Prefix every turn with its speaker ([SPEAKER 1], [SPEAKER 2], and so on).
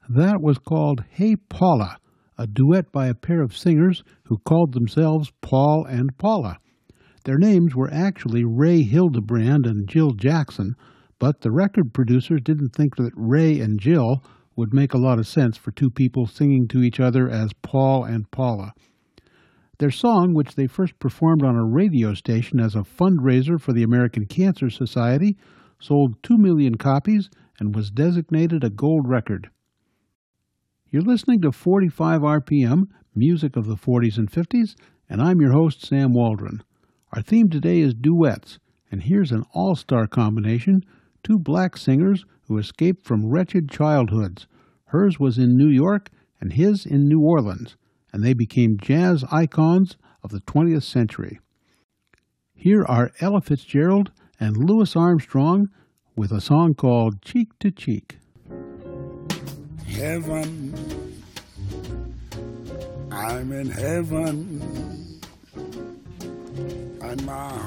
[SPEAKER 1] That was called Hey Paula, a duet by a pair of singers who called themselves Paul and Paula. Their names were actually Ray Hildebrand and Jill Jackson, but the record producers didn't think that Ray and Jill would make a lot of sense for two people singing to each other as Paul and Paula. Their song, which they first performed on a radio station as a fundraiser for the American Cancer Society, sold 2 million copies and was designated a gold record. You're listening to 45 RPM, music of the 40s and 50s, and I'm your host, Sam Waldron. Our theme today is duets, and here's an all-star combination, two black singers who escaped from wretched childhoods. Hers was in New York and his in New Orleans, and they became jazz icons of the 20th century. Here are Ella Fitzgerald and Louis Armstrong with a song called Cheek to Cheek.
[SPEAKER 2] Heaven, I'm in heaven, and my